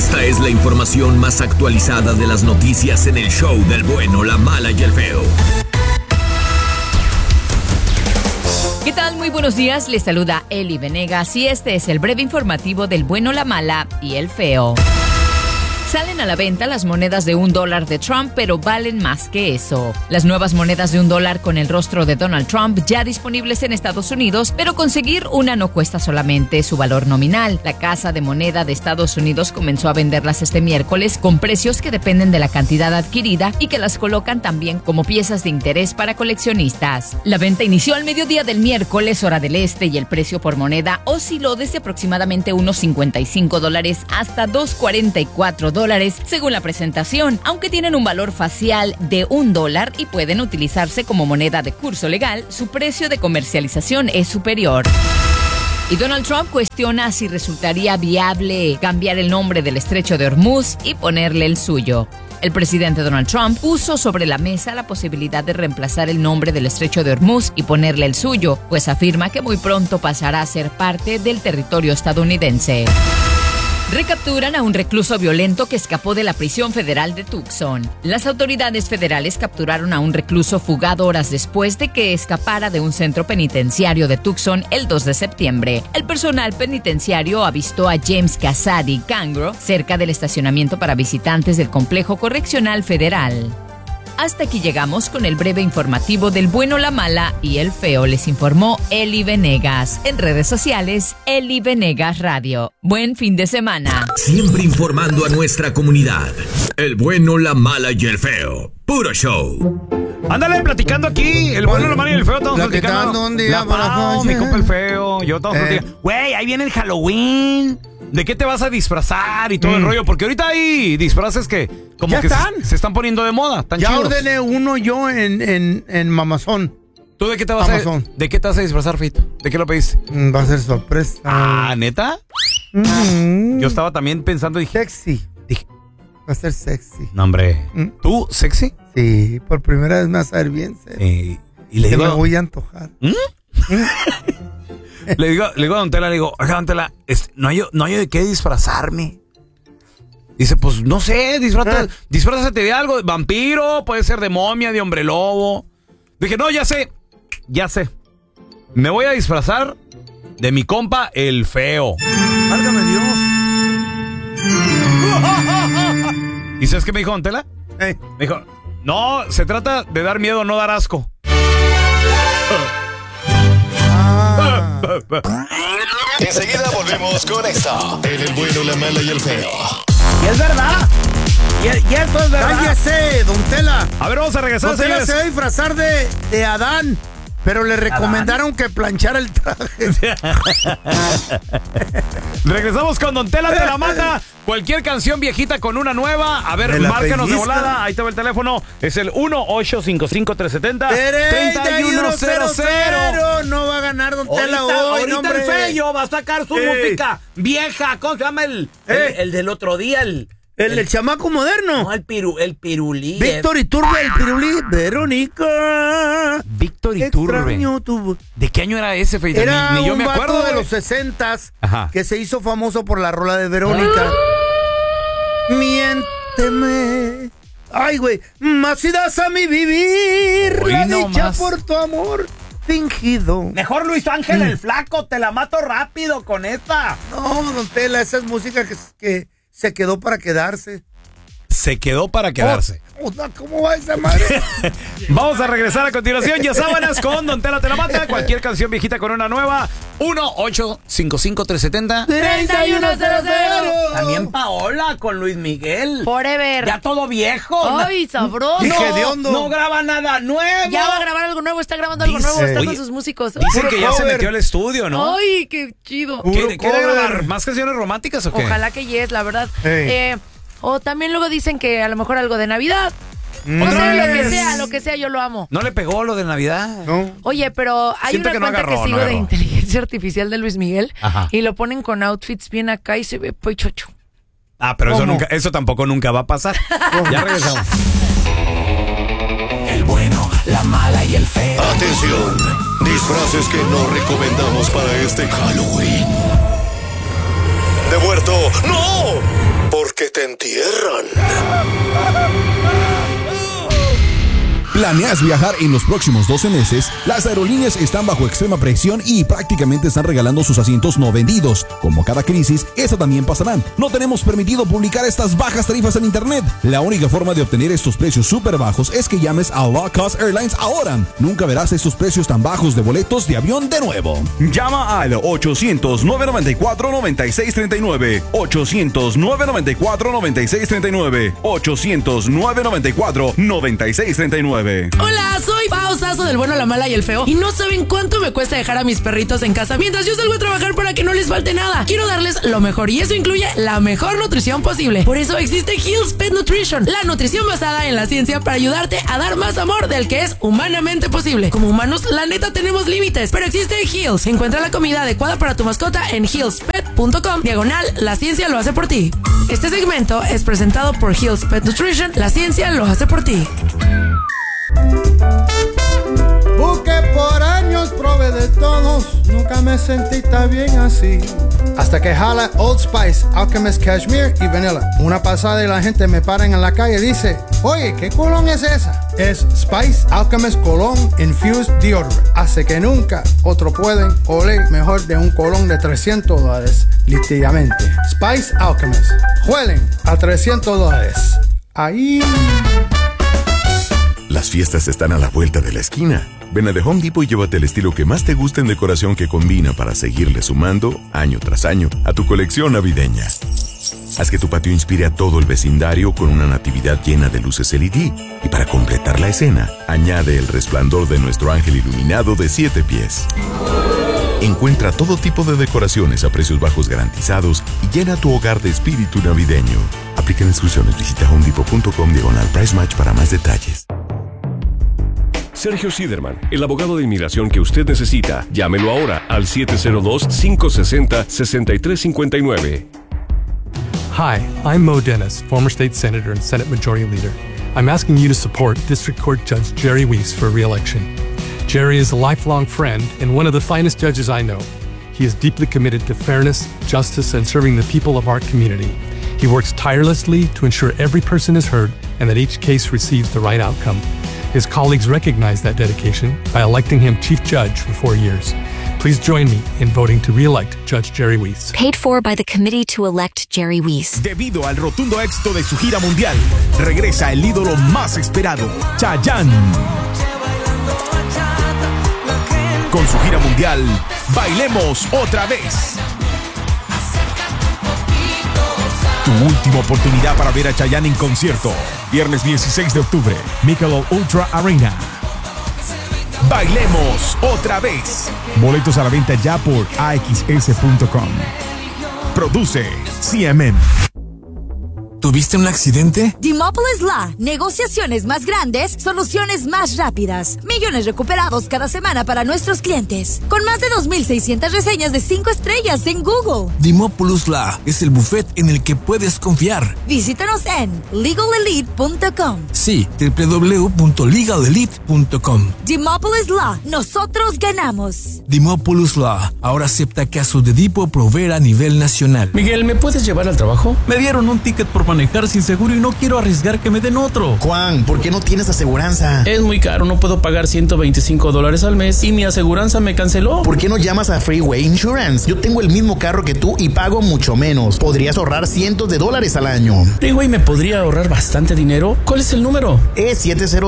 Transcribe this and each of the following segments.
Esta es la información más actualizada de las noticias en el show del bueno, la mala y el feo. ¿Qué tal? Muy buenos días, les saluda Eli Venegas y este es el breve informativo del bueno, la mala y el feo. Salen a la venta las monedas de $1 de Trump, pero valen más que eso. Las nuevas monedas de $1 con el rostro de Donald Trump ya disponibles en Estados Unidos, pero conseguir una no cuesta solamente su valor nominal. La Casa de Moneda de Estados Unidos comenzó a venderlas este miércoles con precios que dependen de la cantidad adquirida y que las colocan también como piezas de interés para coleccionistas. La venta inició al mediodía del miércoles, hora del este, y el precio por moneda osciló desde aproximadamente unos $55 hasta $2.44 según la presentación, aunque tienen un valor facial de $1 y pueden utilizarse como moneda de curso legal, su precio de comercialización es superior. Y Donald Trump cuestiona si resultaría viable cambiar el nombre del estrecho de Hormuz y ponerle el suyo. El presidente Donald Trump puso sobre la mesa la posibilidad de reemplazar el nombre del estrecho de Hormuz y ponerle el suyo, pues afirma que muy pronto pasará a ser parte del territorio estadounidense. Recapturan a un recluso violento que escapó de la prisión federal de Tucson. Las autoridades federales capturaron a un recluso fugado horas después de que escapara de un centro penitenciario de Tucson el 2 de septiembre. El personal penitenciario avistó a James Cassady Cangro cerca del estacionamiento para visitantes del complejo correccional federal. Hasta aquí llegamos con el breve informativo del bueno, la mala y el feo. Les informó Eli Venegas. En redes sociales, Eli Venegas Radio. Buen fin de semana. Siempre informando a nuestra comunidad. El bueno, la mala y el feo. Puro show. Ándale, platicando aquí. El bueno, la mala y el feo. Estamos platicando. Un día la Pau, mi compa el feo. Yo estamos platicando. Güey, ahí viene el Halloween. ¿De qué te vas a disfrazar y todo el rollo? Porque ahorita hay disfraces que como ya que se están poniendo de moda. Están ya chidos. Ordené uno yo en Mamazón. ¿Tú de qué te vas a disfrazar, Fito? ¿De qué lo pediste? Va a ser sorpresa. Ah, ¿neta? Yo estaba también pensando, dije... Sexy. Va a ser sexy. No, hombre. ¿Tú, sexy? Sí, por primera vez me vas a ver bien sexy. Y le digo... me voy a antojar. Le digo a Don Tela, oiga, Don Tela, no hay de qué disfrazarme. Dice, pues, no sé, disfrázate de algo, de vampiro, puede ser de momia, de hombre lobo. Dije, no, ya sé. Me voy a disfrazar de mi compa, el feo. Válgame Dios. ¿Y sabes qué me dijo Don Tela? Me dijo, no, se trata de dar miedo, no dar asco. Enseguida volvemos con esto. El bueno, la mala y el feo. Y es verdad. Y esto es verdad. Cállese, Don Tela. A ver, vamos a regresar. Don Tela se va a disfrazar de Adán, pero le recomendaron que planchara el traje. Regresamos con Don Tela, te la manda. Cualquier canción viejita con una nueva. A ver, márcanos de volada. Ahí te va el teléfono. Es el 1-855-370-3100. No va a ganar Don Tela hoy. Ahorita el feo va a sacar su música vieja. ¿Cómo se llama el del otro día? El chamaco moderno. No, el pirulí. Víctor Iturbe, el pirulí. Verónica. Víctor Iturbe. ¿De qué año era ese, Feita? Era ni yo me acuerdo de los 60s que se hizo famoso por la rola de Verónica. Miénteme. Ay, güey. Más si das a mi vivir. Hoy la no dicha más. por tu amor fingido. Mejor Luis Ángel el Flaco. Te la mato rápido con esta. No, Don Tela, esa es música que se quedó para quedarse. Se quedó para quedarse. ¿Cómo va esa madre? Vamos a regresar a continuación. Ya sábanas con Don Tela te la mata. Cualquier canción viejita con una nueva. 1-855-370-3100. También Paola con Luis Miguel. Forever. Ya todo viejo. Ay, sabroso. No graba nada nuevo. Ya va a grabar algo nuevo, está grabando algo nuevo, está con sus músicos. Dicen que ya se metió al estudio, ¿no? Ay, qué chido. ¿Quiere grabar más canciones románticas o qué? Ojalá que yes, la verdad. O también luego dicen que a lo mejor algo de Navidad. No sé, lo que sea, yo lo amo. ¿No le pegó lo de Navidad? No. Oye, pero hay Siento una que no cuenta agarró, que sigo no de agarró. inteligencia artificial de Luis Miguel. Ajá. Y lo ponen con outfits bien acá y se ve pochocho. Ah, pero eso tampoco nunca va a pasar. Ya regresamos. El bueno, la mala y el feo. Atención, disfraces que no recomendamos para este Halloween. De muerto, no. Por que te entierran. ¿Planeas viajar en los próximos 12 meses? Las aerolíneas están bajo extrema presión y prácticamente están regalando sus asientos no vendidos. Como cada crisis, esa también pasará. No tenemos permitido publicar estas bajas tarifas en internet. La única forma de obtener estos precios súper bajos es que llames a Low Cost Airlines ahora. Nunca verás estos precios tan bajos de boletos de avión de nuevo. Llama al 800-994-9639. 800-994-9639. 800-994-9639. Hola, soy Pao Sasso del Bueno, la Mala y el Feo. Y no saben cuánto me cuesta dejar a mis perritos en casa mientras yo salgo a trabajar para que no les falte nada. Quiero darles lo mejor y eso incluye la mejor nutrición posible. Por eso existe Hill's Pet Nutrition, la nutrición basada en la ciencia para ayudarte a dar más amor del que es humanamente posible. Como humanos, la neta tenemos límites, pero existe Hill's. Encuentra la comida adecuada para tu mascota en hillspet.com. /La ciencia lo hace por ti. Este segmento es presentado por Hill's Pet Nutrition. La ciencia lo hace por ti. Busqué por años, probé de todos, nunca me sentí tan bien así. Hasta que jala Old Spice, Alchemist Cashmere y Vanilla. Una pasada y la gente me para en la calle y dice, oye, ¿qué colón es esa? Es Spice Alchemist Cologne Infused Deodorant. Hace que nunca otro pueden oler mejor de un colón de $300, literalmente. Spice Alchemist. Huelen a $300. Ahí. Las fiestas están a la vuelta de la esquina. Ven a The Home Depot y llévate el estilo que más te guste en decoración que combina para seguirle sumando, año tras año, a tu colección navideña. Haz que tu patio inspire a todo el vecindario con una natividad llena de luces LED. Y para completar la escena, añade el resplandor de nuestro ángel iluminado de 7 pies. Encuentra todo tipo de decoraciones a precios bajos garantizados y llena tu hogar de espíritu navideño. Aplican exclusiones. Visita homedepot.com/price match para más detalles. Sergio Siderman, el abogado de inmigración que usted necesita. Llámelo ahora al 702-560-6359. Hi, I'm Mo Dennis, former state senator and Senate Majority Leader. I'm asking you to support District Court Judge Jerry Weiss for re-election. Jerry is a lifelong friend and one of the finest judges I know. He is deeply committed to fairness, justice, and serving the people of our community. He works tirelessly to ensure every person is heard and that each case receives the right outcome. His colleagues recognize that dedication by electing him Chief Judge for 4 years. Please join me in voting to re-elect Judge Jerry Weiss. Paid for by the committee to elect Jerry Weiss. Debido al rotundo éxito de su gira mundial, regresa el ídolo más esperado, Chayanne. Con su gira mundial, Bailemos Otra Vez. Tu última oportunidad para ver a Chayanne en concierto. Viernes 16 de octubre, Michelob Ultra Arena. Bailemos Otra Vez. Boletos a la venta ya por axs.com. Produce CMN. ¿Tuviste un accidente? D-Mobile es la negociaciones más grandes, soluciones más rápidas. Millones recuperados cada semana para nuestros clientes. Con más de 2,600 reseñas de 5 estrellas en Google. D-Mobile es el buffet en el que puedes confiar. Visítanos en legalelite.com. Sí, www.legalelite.com. D-Mobile es la. Nosotros ganamos. D-Mobile ahora acepta casos de Dipo Prover a nivel nacional. Miguel, ¿me puedes llevar al trabajo? Me dieron un ticket por manejar sin seguro y no quiero arriesgar que me den otro. Juan, ¿por qué no tienes aseguranza? Es muy caro, no puedo pagar $125 al mes y mi aseguranza me canceló. ¿Por qué no llamas a Freeway Insurance? Yo tengo el mismo carro que tú y pago mucho menos. Podrías ahorrar cientos de dólares al año. Freeway me podría ahorrar bastante dinero. ¿Cuál es el número? Es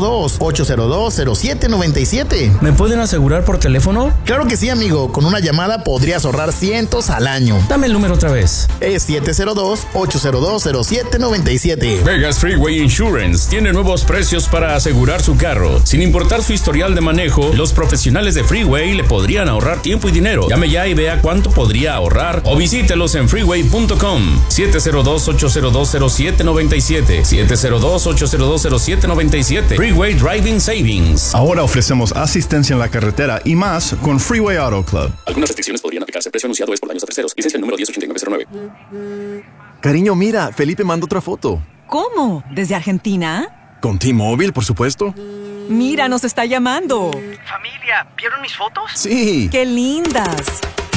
702-802-0797. ¿Me pueden asegurar por teléfono? Claro que sí, amigo. Con una llamada podrías ahorrar cientos al año. Dame el número otra vez. Es 702-802-0797. Vegas Freeway Insurance tiene nuevos precios para asegurar su carro. Sin importar su historial de manejo, los profesionales de Freeway le podrían ahorrar tiempo y dinero. Llame ya y vea cuánto podría ahorrar o visítelos en freeway.com. 702-802-0797. 702-802-0797. Freeway Driving Savings. Ahora ofrecemos asistencia en la carretera y más con Freeway Auto Club. Algunas restricciones podrían aplicarse. El precio anunciado es por daños a terceros. Licencia el número 108909. Cariño, mira, Felipe mandó otra foto. ¿Cómo? ¿Desde Argentina? Con T-Mobile, por supuesto. Mira, nos está llamando. Familia, ¿vieron mis fotos? Sí. ¡Qué lindas!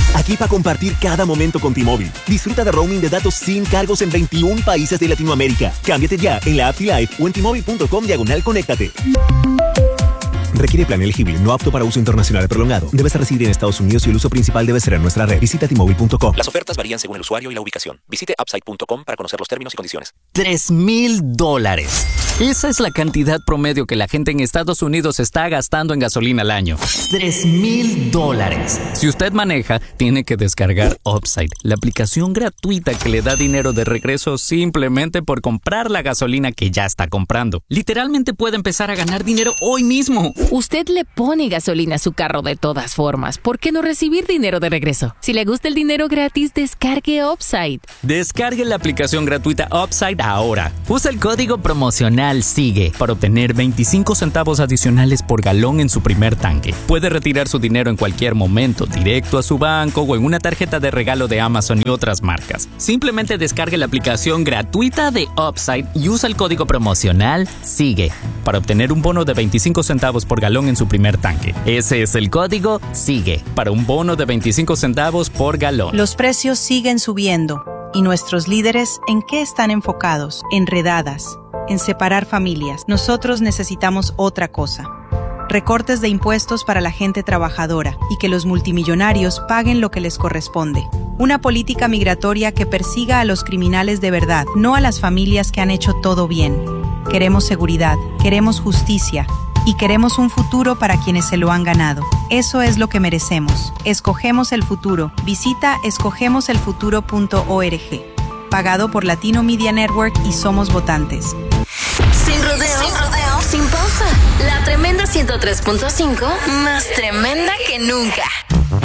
Aquí para compartir cada momento con T-Mobile. Disfruta de roaming de datos sin cargos en 21 países de Latinoamérica. Cámbiate ya en la app T-Life o en T-Mobile.com/conéctate. Requiere plan elegible, no apto para uso internacional prolongado. Debes residir en Estados Unidos y el uso principal debe ser en nuestra red. Visita T-Mobile.com. Las ofertas varían según el usuario y la ubicación. Visite upside.com para conocer los términos y condiciones. $3,000. Esa es la cantidad promedio que la gente en Estados Unidos está gastando en gasolina al año. $3,000. Si usted maneja, tiene que descargar Upside, la aplicación gratuita que le da dinero de regreso simplemente por comprar la gasolina que ya está comprando. Literalmente puede empezar a ganar dinero hoy mismo. Usted le pone gasolina a su carro de todas formas. ¿Por qué no recibir dinero de regreso? Si le gusta el dinero gratis, descargue Upside. Descargue la aplicación gratuita Upside ahora. Usa el código promocional SIGUE para obtener 25 centavos adicionales por galón en su primer tanque. Puede retirar su dinero en cualquier momento, directo a su banco o en una tarjeta de regalo de Amazon y otras marcas. Simplemente descargue la aplicación gratuita de Upside y usa el código promocional SIGUE para obtener un bono de 25 centavos por galón en su primer tanque. Ese es el código SIGUE para un bono de 25 centavos por galón. Los precios siguen subiendo. ¿Y nuestros líderes en qué están enfocados? Enredadas, en separar familias. Nosotros necesitamos otra cosa. Recortes de impuestos para la gente trabajadora y que los multimillonarios paguen lo que les corresponde. Una política migratoria que persiga a los criminales de verdad, no a las familias que han hecho todo bien. Queremos seguridad, queremos justicia y queremos un futuro para quienes se lo han ganado. Eso es lo que merecemos. Escogemos el futuro. Visita escogemoselfuturo.org. Pagado por Latino Media Network y Somos Votantes. Sin rodeos, sin pausa. La tremenda 103.5, más tremenda que nunca.